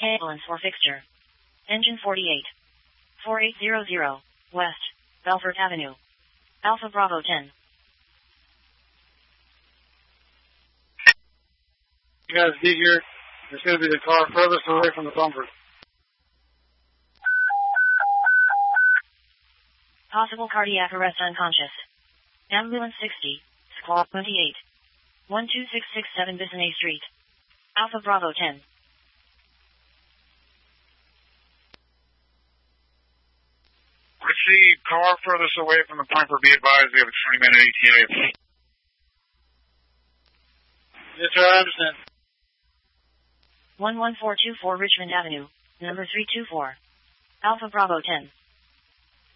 ambulance for fixture. Engine 48. 4800, West, Belfort Avenue. Alpha Bravo 10. You guys be here. It's going to be the car furthest away from the bumper. Possible cardiac arrest unconscious. Ambulance 60, Squawk 28. 12667 Bissonnette Street. Alpha Bravo 10. What's the car furthest away from the bumper? Be advised, we have a 20-minute ETA. Yes, sir, I understand. 11424 Richmond Avenue, number 324. Alpha Bravo 10.